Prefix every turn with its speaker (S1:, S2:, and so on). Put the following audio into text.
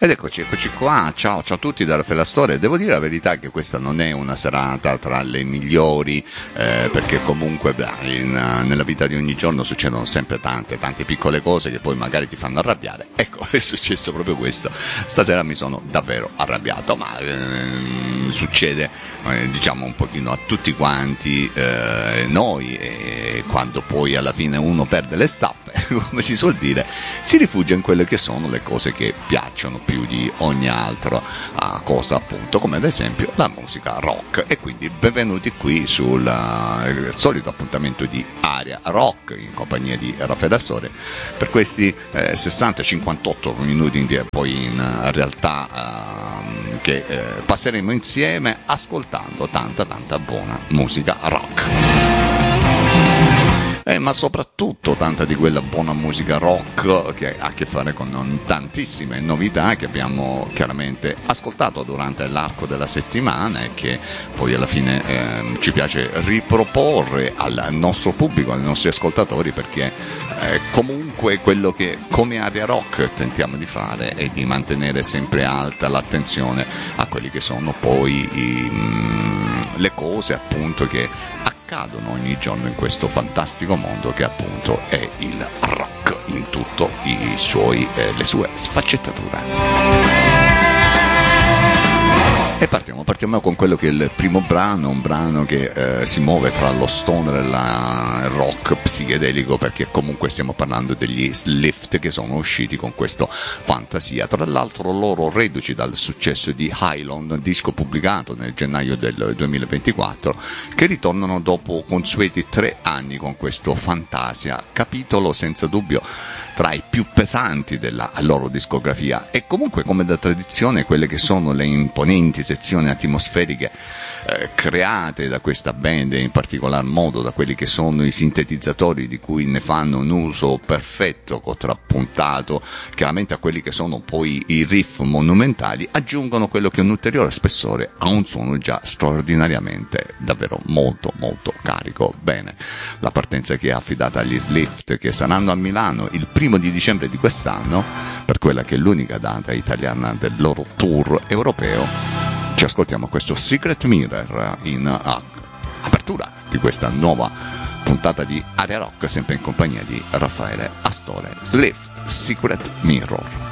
S1: Ed eccoci qua, ciao a tutti da Raffaele Astore. Devo dire la verità che questa non è una serata tra le migliori, perché comunque nella vita di ogni giorno succedono sempre tante piccole cose che poi magari ti fanno arrabbiare. Ecco, è successo proprio questo. Stasera mi sono davvero arrabbiato, ma succede diciamo un pochino a tutti quanti noi, e quando poi alla fine uno perde le staffe, come si suol dire, si rifugia in quelle che sono le cose che piacciono più di ogni altra cosa, appunto, come ad esempio la musica rock. E quindi benvenuti qui sul solito appuntamento di Area Rock in compagnia di Raffaele Astore per questi 60-58 minuti poi in realtà che passeremo insieme ascoltando tanta buona musica rock. Ma soprattutto tanta di quella buona musica rock che ha a che fare con tantissime novità che abbiamo chiaramente ascoltato durante l'arco della settimana e che poi alla fine ci piace riproporre al nostro pubblico, ai nostri ascoltatori, perché comunque quello che come Area Rock tentiamo di fare è di mantenere sempre alta l'attenzione a quelli che sono poi le cose appunto che accadono ogni giorno in questo fantastico mondo che appunto è il rock in tutte le sue sfaccettature. E partiamo con quello che è il primo brano, un brano che si muove tra lo stoner e il rock psichedelico, perché comunque stiamo parlando degli Slift, che sono usciti con questo Fantasia, tra l'altro loro reduci dal successo di Highland, disco pubblicato nel gennaio del 2024, che ritornano dopo consueti 3 anni con questo Fantasia, capitolo senza dubbio tra i più pesanti della loro discografia. E comunque, come da tradizione, quelle che sono le imponenti sezioni atmosferiche create da questa band, e in particolar modo da quelli che sono i sintetizzatori, di cui ne fanno un uso perfetto, contrappuntato chiaramente a quelli che sono poi i riff monumentali, aggiungono quello che è un ulteriore spessore a un suono già straordinariamente davvero molto carico. Bene, la partenza che è affidata agli Slift, che saranno a Milano il 1° di dicembre di quest'anno per quella che è l'unica data italiana del loro tour europeo. Ci ascoltiamo questo Secret Mirror in apertura di questa nuova puntata di Area Rock, sempre in compagnia di Raffaele Astore. Slift, Secret Mirror.